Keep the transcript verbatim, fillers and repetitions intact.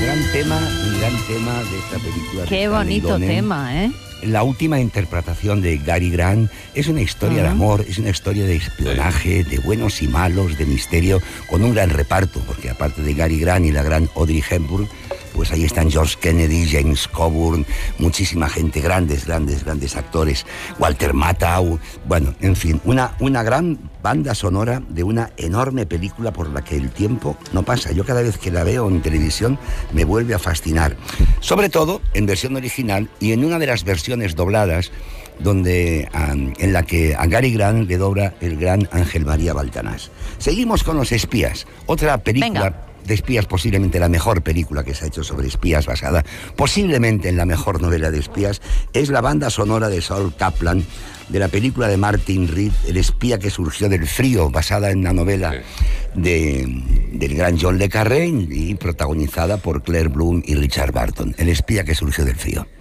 gran tema, un gran tema de esta película. Qué bonito Donen. tema, ¿eh? La última interpretación de Cary Grant es una historia uh-huh. de amor, es una historia de espionaje, de buenos y malos, de misterio, con un gran reparto, porque aparte de Cary Grant y la gran Audrey Hepburn, pues ahí están George Kennedy, James Coburn, muchísima gente, grandes, grandes, grandes actores, Walter Matthau, bueno, en fin, una, una gran banda sonora de una enorme película por la que el tiempo no pasa. Yo cada vez que la veo en televisión me vuelve a fascinar, sobre todo en versión original y en una de las versiones dobladas, donde um, en la que a Cary Grant le dobla el gran Ángel María Baltanás. Seguimos con Los espías, otra película... Venga. De espías, posiblemente la mejor película que se ha hecho sobre espías, basada posiblemente en la mejor novela de espías, es la banda sonora de Saul Kaplan, de la película de Martin Reed, El espía que surgió del frío, basada en la novela de, del gran John le Carré y protagonizada por Claire Bloom y Richard Burton. El espía que surgió del frío.